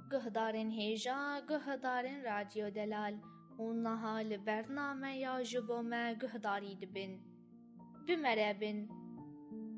Gıhdarên hêja, gıhdarên radyo delal û niha li bername ya ji bo me guhdarî dibin. Bimerebin,